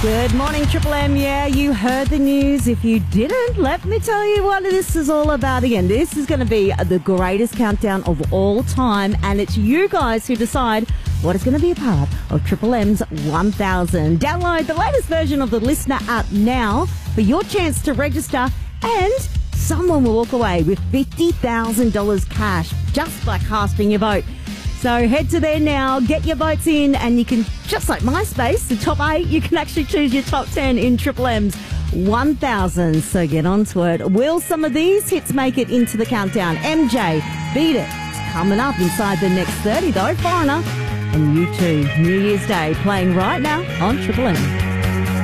Good morning, Triple M. Yeah, you heard the news. If you didn't, let me tell you what this is all about again. This is going to be the greatest countdown of all time, and it's you guys who decide what is going to be a part of Triple M's 1000. Download the latest version of the Listener app now for your chance to register, and someone will walk away with $50,000 cash just by casting your vote. So head to there now, get your votes in, and you can, just like MySpace, the top 8, you can actually choose your top 10 in Triple M's 1000. So get on to it. Will some of these hits make it into the countdown? MJ, Beat It. It's coming up inside the next 30 though. Foreigner and U2, New Year's Day, playing right now on Triple M.